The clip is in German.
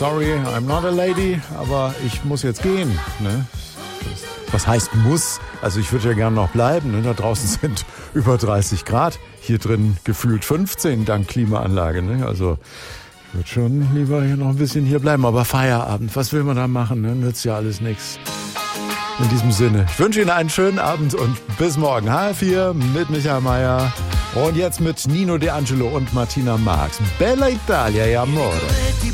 sorry, I'm not a lady, aber ich muss jetzt gehen. Ne? Was heißt muss? Also ich würde ja gerne noch bleiben. Ne? Da draußen sind über 30 Grad. Hier drin gefühlt 15 dank Klimaanlage. Ne? Also ich würde schon lieber hier noch ein bisschen hier bleiben. Aber Feierabend, was will man da machen? Ne? Nützt ja alles nichts. In diesem Sinne, ich wünsche Ihnen einen schönen Abend und bis morgen. H4 mit Michael Mayer. Und jetzt mit Nino De Angelo und Martina Marx. Bella Italia, e amore.